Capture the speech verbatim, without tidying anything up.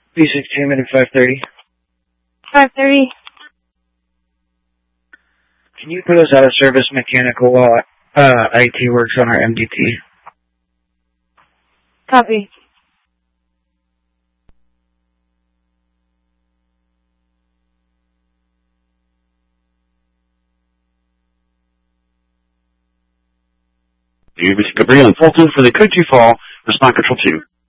B sixteen at five thirty. five thirty. Can you put us out of service mechanical while uh, I T works on our M D T? Copy. You, Mister Gabriel and Fulton for the Could You Fall, Response Control two.